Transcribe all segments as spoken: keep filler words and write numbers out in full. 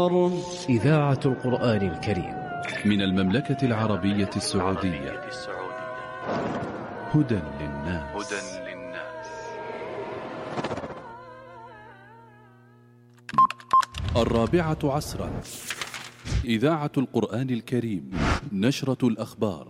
الأخبار. إذاعة القرآن الكريم من المملكة العربية السعودية. هدى للناس. الرابعة عصرا. إذاعة القرآن الكريم، نشرة الأخبار.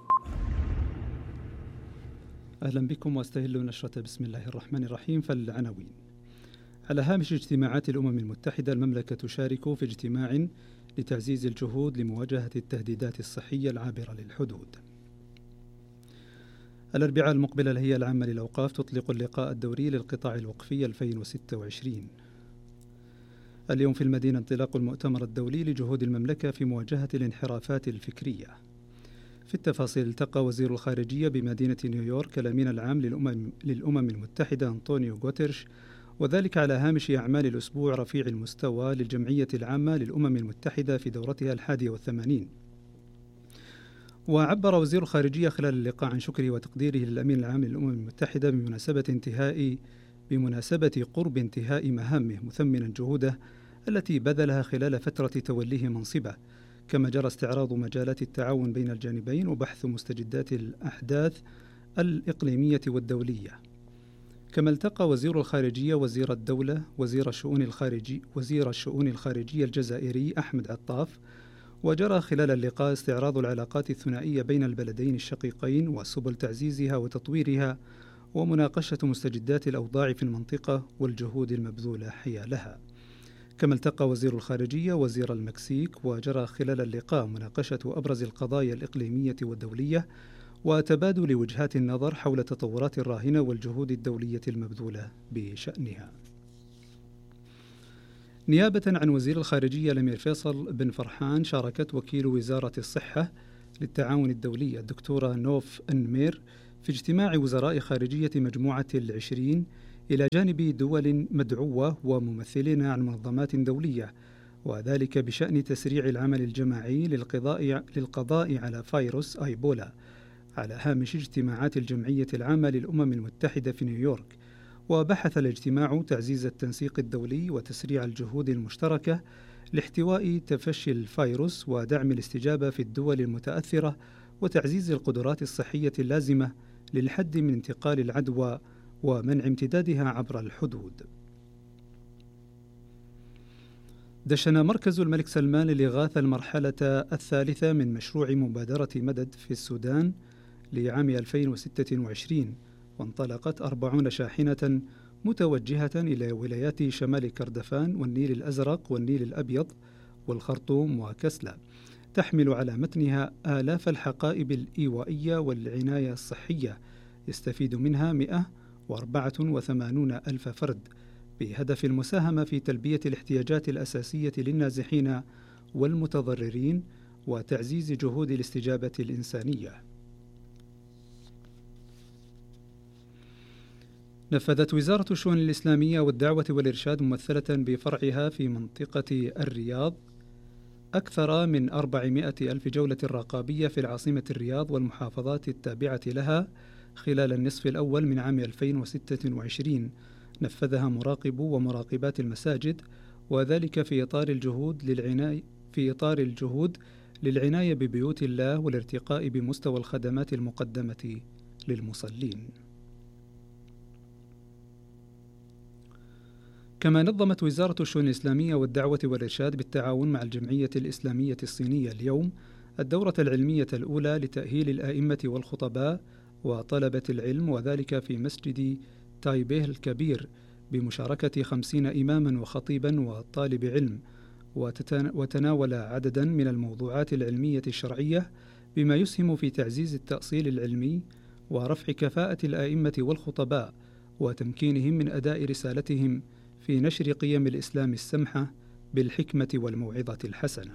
أهلا بكم واستهلوا نشرة بسم الله الرحمن الرحيم. فالعناوين: على هامش اجتماعات الأمم المتحدة، المملكة تشارك في اجتماع لتعزيز الجهود لمواجهة التهديدات الصحية العابرة للحدود. الأربعاء المقبل الهيئة العامة للأوقاف تطلق اللقاء الدوري للقطاع الوقفي ألفين وستة وعشرين. اليوم في المدينة انطلاق المؤتمر الدولي لجهود المملكة في مواجهة الانحرافات الفكرية. في التفاصيل، التقى وزير الخارجية بمدينة نيويورك الأمين العام للأمم, للأمم المتحدة أنطونيو غوتيرش، وذلك على هامش أعمال الأسبوع رفيع المستوى للجمعية العامة للأمم المتحدة في دورتها الحادية والثمانين. وعبر وزير الخارجية خلال اللقاء عن شكره وتقديره للأمين العام للأمم المتحدة بمناسبة انتهاء بمناسبة قرب انتهاء مهامه، مثمنا جهوده التي بذلها خلال فترة توليه منصبه، كما جرى استعراض مجالات التعاون بين الجانبين وبحث مستجدات الأحداث الإقليمية والدولية. كما التقى وزير الخارجية وزير الدولة وزير الشؤون الخارجي وزير الشؤون الخارجية الجزائري أحمد عطاف، وجرى خلال اللقاء استعراض العلاقات الثنائية بين البلدين الشقيقين وسبل تعزيزها وتطويرها، ومناقشة مستجدات الأوضاع في المنطقة والجهود المبذولة حيالها. كما التقى وزير الخارجية وزير المكسيك، وجرى خلال اللقاء مناقشة أبرز القضايا الإقليمية والدولية وتبادل وجهات النظر حول التطورات الراهنة والجهود الدولية المبذولة بشأنها. نيابة عن وزير الخارجية الأمير فيصل بن فرحان، شاركت وكيل وزارة الصحة للتعاون الدولي الدكتورة نوف أنمير في اجتماع وزراء خارجية مجموعة العشرين إلى جانب دول مدعوة وممثلين عن منظمات دولية، وذلك بشأن تسريع العمل الجماعي للقضاء, للقضاء على فيروس أيبولا على هامش اجتماعات الجمعية العامة للأمم المتحدة في نيويورك. وبحث الاجتماع تعزيز التنسيق الدولي وتسريع الجهود المشتركة لاحتواء تفشي الفيروس ودعم الاستجابة في الدول المتأثرة وتعزيز القدرات الصحية اللازمة للحد من انتقال العدوى ومنع امتدادها عبر الحدود. دشن مركز الملك سلمان للإغاثة المرحلة الثالثة من مشروع مبادرة مدد في السودان لعام ألفين وستة وعشرين، وانطلقت أربعون شاحنة متوجهة إلى ولايات شمال كردفان والنيل الأزرق والنيل الأبيض والخرطوم وكسلة، تحمل على متنها آلاف الحقائب الإيوائية والعناية الصحية يستفيد منها مئة وأربعة وثمانين ألف فرد، بهدف المساهمة في تلبية الاحتياجات الأساسية للنازحين والمتضررين وتعزيز جهود الاستجابة الإنسانية. نفذت وزارة الشؤون الإسلامية والدعوة والإرشاد ممثلة بفرعها في منطقة الرياض أكثر من أربعمائة ألف جولة رقابية في العاصمة الرياض والمحافظات التابعة لها خلال النصف الأول من عام ألفين وستة وعشرين، نفذها مراقبو ومراقبات المساجد، وذلك في إطار الجهود للعناية في إطار الجهود للعناية ببيوت الله والارتقاء بمستوى الخدمات المقدمة للمصلين. كما نظمت وزارة الشؤون الإسلامية والدعوة والإرشاد بالتعاون مع الجمعية الإسلامية الصينية اليوم الدورة العلمية الأولى لتأهيل الآئمة والخطباء وطلبة العلم، وذلك في مسجد تايبيه الكبير بمشاركة خمسين إماما وخطيبا وطالب علم، وتناول عددا من الموضوعات العلمية الشرعية بما يسهم في تعزيز التأصيل العلمي ورفع كفاءة الآئمة والخطباء وتمكينهم من أداء رسالتهم في نشر قيم الإسلام السمحة بالحكمة والموعظة الحسنة.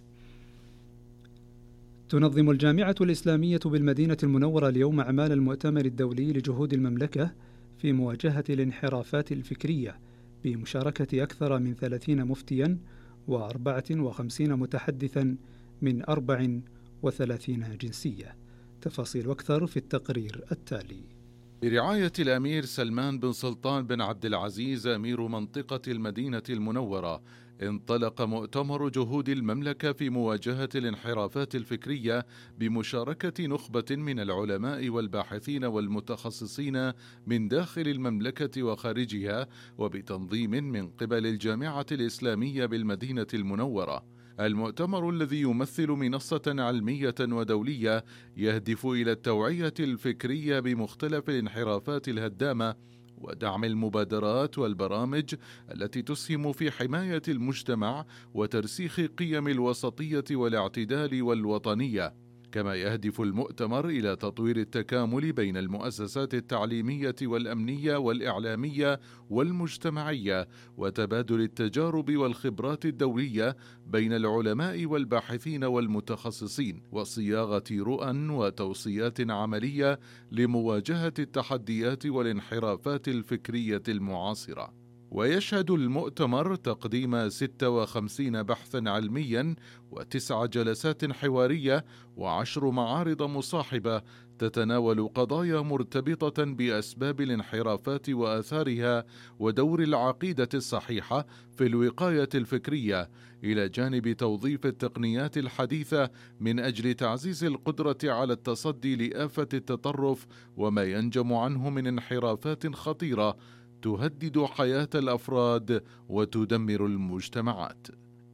تنظم الجامعة الإسلامية بالمدينة المنورة اليوم أعمال المؤتمر الدولي لجهود المملكة في مواجهة الانحرافات الفكرية بمشاركة أكثر من ثلاثين مفتيا وأربعة وخمسين متحدثا من أربع وثلاثين جنسية. تفاصيل أكثر في التقرير التالي. برعاية الأمير سلمان بن سلطان بن عبد العزيز أمير منطقة المدينة المنورة، انطلق مؤتمر جهود المملكة في مواجهة الانحرافات الفكرية بمشاركة نخبة من العلماء والباحثين والمتخصصين من داخل المملكة وخارجها، وبتنظيم من قبل الجامعة الإسلامية بالمدينة المنورة. المؤتمر الذي يمثل منصة علمية ودولية يهدف إلى التوعية الفكرية بمختلف الانحرافات الهدامة ودعم المبادرات والبرامج التي تسهم في حماية المجتمع وترسيخ قيم الوسطية والاعتدال والوطنية. كما يهدف المؤتمر إلى تطوير التكامل بين المؤسسات التعليمية والأمنية والإعلامية والمجتمعية، وتبادل التجارب والخبرات الدولية بين العلماء والباحثين والمتخصصين، وصياغة رؤى وتوصيات عملية لمواجهة التحديات والانحرافات الفكرية المعاصرة. ويشهد المؤتمر تقديم ستة وخمسين بحثا علميا وتسع جلسات حوارية وعشر معارض مصاحبة تتناول قضايا مرتبطة بأسباب الانحرافات وآثارها ودور العقيدة الصحيحة في الوقاية الفكرية، إلى جانب توظيف التقنيات الحديثة من أجل تعزيز القدرة على التصدي لآفة التطرف وما ينجم عنه من انحرافات خطيرة تهدد حياة الأفراد وتدمر المجتمعات.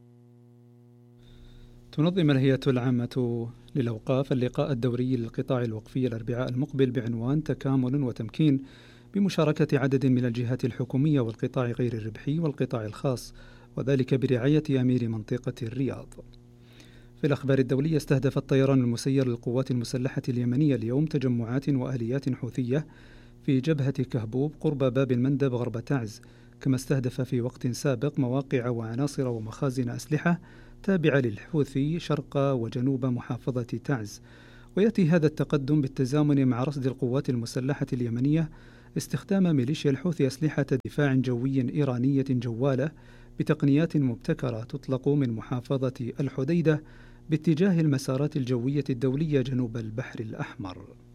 تنظم الهيئة العامة للأوقاف اللقاء الدوري للقطاع الوقفي الأربعاء المقبل بعنوان تكامل وتمكين، بمشاركة عدد من الجهات الحكومية والقطاع غير الربحي والقطاع الخاص، وذلك برعاية أمير منطقة الرياض. في الأخبار الدولية، استهدف الطيران المسير للقوات المسلحة اليمنية اليوم تجمعات وآليات حوثية في جبهة كهبوب قرب باب المندب غرب تعز، كما استهدف في وقت سابق مواقع وعناصر ومخازن أسلحة تابعة للحوثي شرق وجنوب محافظة تعز. ويأتي هذا التقدم بالتزامن مع رصد القوات المسلحة اليمنية استخدام ميليشيا الحوثي أسلحة دفاع جوي إيرانية جوالة بتقنيات مبتكرة تطلق من محافظة الحديدة باتجاه المسارات الجوية الدولية جنوب البحر الأحمر.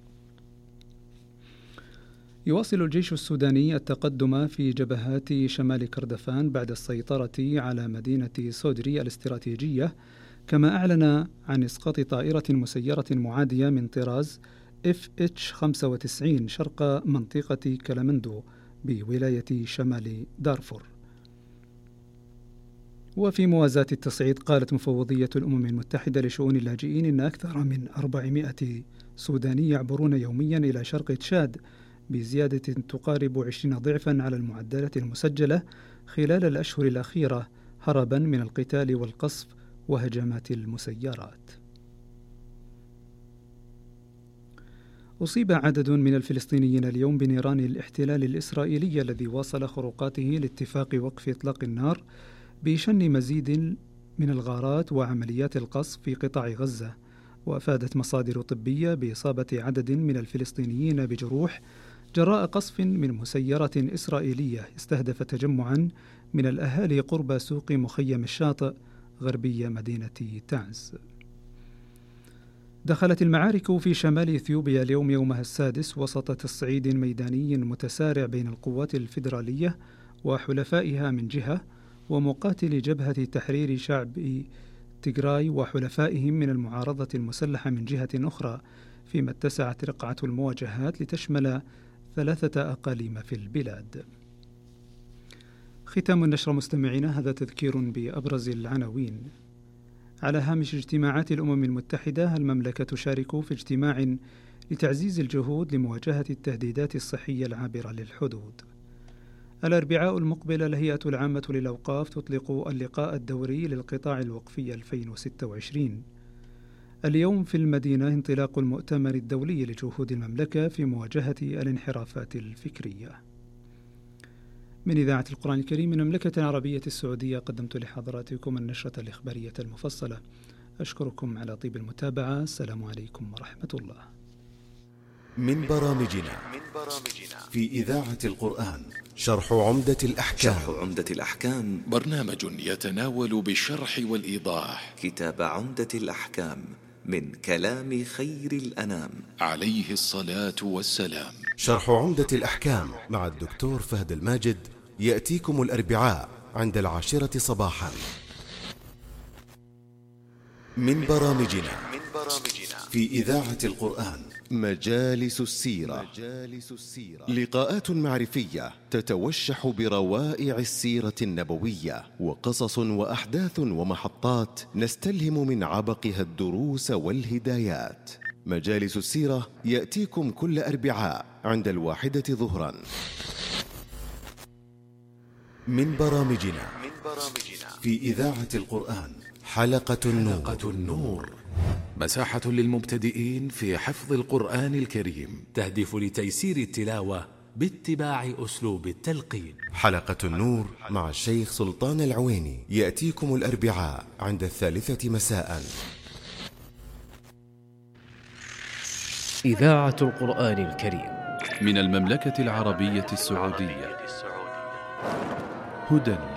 يواصل الجيش السوداني التقدم في جبهات شمال كردفان بعد السيطرة على مدينة سودري الاستراتيجية، كما أعلن عن إسقاط طائرة مسيرة معادية من طراز إف إتش خمسة وتسعين شرق منطقة كلامندو بولاية شمال دارفور. وفي موازاة التصعيد، قالت مفوضية الأمم المتحدة لشؤون اللاجئين إن أكثر من أربعمائة سوداني يعبرون يوميا إلى شرق تشاد بزيادة تقارب عشرين ضعفا على المعدلات المسجلة خلال الأشهر الأخيرة، هربا من القتال والقصف وهجمات المسيرات. أصيب عدد من الفلسطينيين اليوم بنيران الاحتلال الإسرائيلي الذي واصل خروقاته لاتفاق وقف إطلاق النار بشن مزيد من الغارات وعمليات القصف في قطاع غزة. وأفادت مصادر طبية بإصابة عدد من الفلسطينيين بجروح جراء قصف من مسيرة إسرائيلية استهدف تجمعا من الأهالي قرب سوق مخيم الشاطئ غربي مدينة تعز. دخلت المعارك في شمال إثيوبيا اليوم يومها السادس وسط تصعيد ميداني متسارع بين القوات الفيدرالية وحلفائها من جهة، ومقاتل جبهة تحرير شعب تيغراي وحلفائهم من المعارضة المسلحة من جهة أخرى، فيما اتسعت رقعة المواجهات لتشمل ثلاثة أقاليم في البلاد. ختام النشرة مستمعينا، هذا تذكير بأبرز العناوين. على هامش اجتماعات الأمم المتحدة، المملكة تشارك في اجتماع لتعزيز الجهود لمواجهة التهديدات الصحية العابرة للحدود. الأربعاء المقبل الهيئة العامة للأوقاف تطلق اللقاء الدوري للقطاع الوقفي ألفين وستة وعشرين. اليوم في المدينة انطلاق المؤتمر الدولي لجهود المملكة في مواجهة الانحرافات الفكرية. من إذاعة القرآن الكريم من المملكة العربية السعودية، قدمت لحضراتكم النشرة الإخبارية المفصلة. أشكركم على طيب المتابعة. السلام عليكم ورحمة الله. من برامجنا في إذاعة القرآن شرح عمدة الأحكام. شرح عمدة الأحكام برنامج يتناول بالشرح والإيضاح كتاب عمدة الأحكام من كلام خير الأنام عليه الصلاة والسلام. شرح عمدة الأحكام مع الدكتور فهد الماجد يأتيكم الأربعاء عند العاشرة صباحا. من برامجنا في إذاعة القرآن مجالس السيرة. لقاءات معرفية تتوشح بروائع السيرة النبوية، وقصص وأحداث ومحطات نستلهم من عبقها الدروس والهدايات. مجالس السيرة يأتيكم كل أربعاء عند الواحدة ظهرا. من برامجنا في إذاعة القرآن حلقة النور. حلقة النور مساحة للمبتدئين في حفظ القرآن الكريم، تهدف لتيسير التلاوة باتباع أسلوب التلقين. حلقة النور مع الشيخ سلطان العويني يأتيكم الأربعاء عند الثالثة مساء. إذاعة القرآن الكريم من المملكة العربية السعودية. هدى